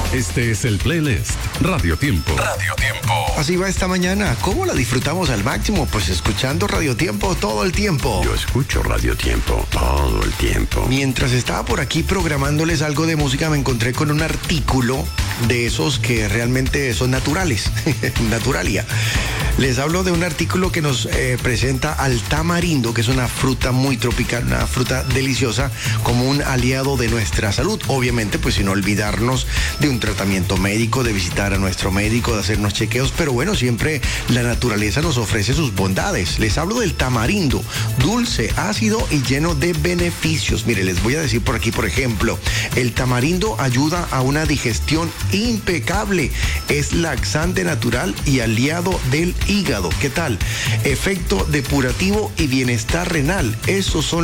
Este es el playlist Radio Tiempo. Radio Tiempo. Así va esta mañana. ¿Cómo la disfrutamos al máximo? Pues escuchando Radio Tiempo todo el tiempo. Yo escucho Radio Tiempo todo el tiempo. Mientras estaba por aquí programándoles algo de música, me encontré con un artículo de esos que realmente son naturales. Naturalia. Les hablo de un artículo que nos presenta al tamarindo, que es una fruta muy tropical, una fruta deliciosa, como un aliado de nuestra salud. Obviamente, pues sin olvidarnos de un tratamiento médico, de visitar a nuestro médico, de hacernos chequeos, pero bueno, siempre la naturaleza nos ofrece sus bondades. Les hablo del tamarindo, dulce, ácido y lleno de beneficios. Mire, les voy a decir por aquí, por ejemplo, el tamarindo ayuda a una digestión impecable, es laxante natural y aliado del hígado. ¿Qué tal? Efecto depurativo y bienestar renal. Esos son